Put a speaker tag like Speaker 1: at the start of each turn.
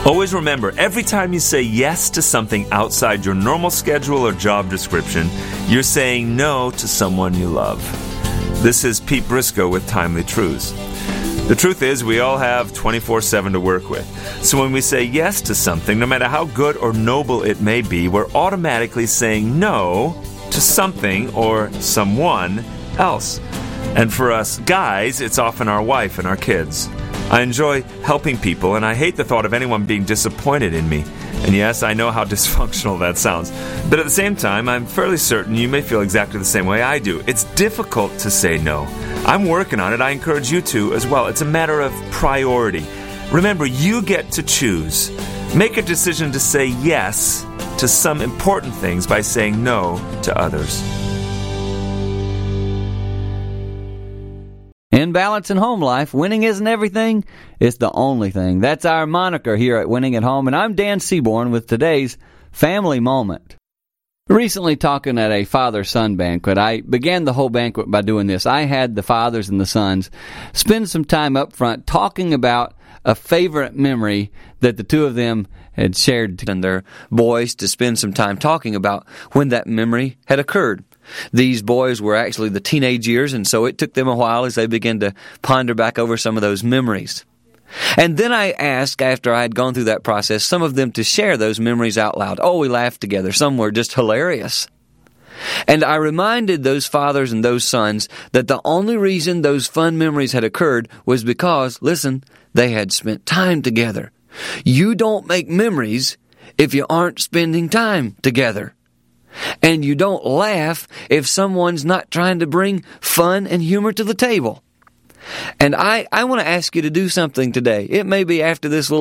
Speaker 1: Always remember, every time you say yes to something outside your normal schedule or job description, you're saying no to someone you love. This is Pete Briscoe with Timely Truths. The truth is, we all have 24/7 to work with. So when we say yes to something, no matter how good or noble it may be, we're automatically saying no to something or someone else. And for us guys, it's often our wife and our kids. I enjoy helping people, and I hate the thought of anyone being disappointed in me. And yes, I know how dysfunctional that sounds. But at the same time, I'm fairly certain you may feel exactly the same way I do. It's difficult to say no. I'm working on it. I encourage you to as well. It's a matter of priority. Remember, you get to choose. Make a decision to say yes to some important things by saying no to others.
Speaker 2: In balance in home life, winning isn't everything, it's the only thing. That's our moniker here at Winning at Home, and I'm Dan Seaborn with today's Family Moment. Recently talking at a father-son banquet, I began the whole banquet by doing this. I had the fathers and the sons spend some time up front talking about a favorite memory that the two of them had shared, and their boys to spend some time talking about when that memory had occurred. These boys were actually the teenage years, and so it took them a while as they began to ponder back over some of those memories. And then I asked, after I had gone through that process, some of them to share those memories out loud. Oh, we laughed together. Some were just hilarious. And I reminded those fathers and those sons that the only reason those fun memories had occurred was because, listen, they had spent time together. You don't make memories if you aren't spending time together. And you don't laugh if someone's not trying to bring fun and humor to the table. And I want to ask you to do something today. It may be after this little